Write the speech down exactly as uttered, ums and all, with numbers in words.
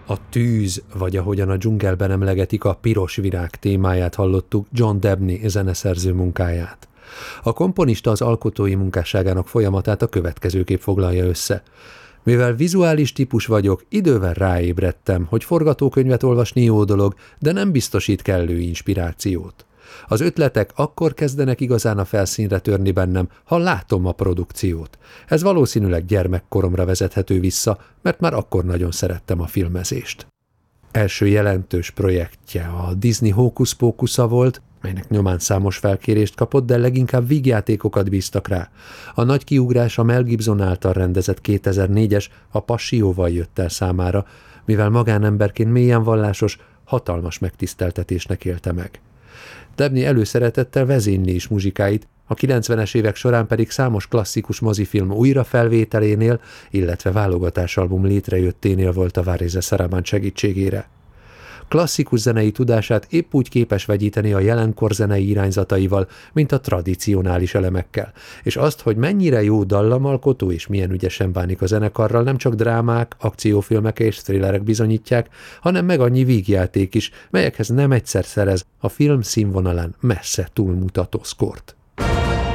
A tűz, vagy ahogyan a dzsungelben emlegetik, a piros virág témáját hallottuk, John Debney zeneszerző munkáját. A komponista az alkotói munkásságának folyamatát a következőképp foglalja össze. Mivel vizuális típus vagyok, idővel ráébredtem, hogy forgatókönyvet olvasni jó dolog, de nem biztosít kellő inspirációt. Az ötletek akkor kezdenek igazán a felszínre törni bennem, ha látom a produkciót. Ez valószínűleg gyermekkoromra vezethető vissza, mert már akkor nagyon szerettem a filmezést. Első jelentős projektje a Disney Hókusz-pókusza volt, melynek nyomán számos felkérést kapott, de leginkább vígjátékokat bíztak rá. A nagy kiugrás a Mel Gibson által rendezett kétezer-négyes A Passióval jött el számára, mivel magánemberként mélyen vallásos, hatalmas megtiszteltetésnek élte meg. Debney előszeretettel vezényli is muzsikáit, a kilencvenes évek során pedig számos klasszikus mozifilm újrafelvételénél, illetve válogatásalbum létrejötténél volt a Varese Sarabande segítségére. Klasszikus zenei tudását épp úgy képes vegyíteni a jelenkor zenei irányzataival, mint a tradicionális elemekkel, és azt, hogy mennyire jó dallamalkotó és milyen ügyesen bánik a zenekarral, nem csak drámák, akciófilmek és thrillerek bizonyítják, hanem meg annyi vígjáték is, melyekhez nem egyszer szerez a film színvonalán messze túlmutató szkort.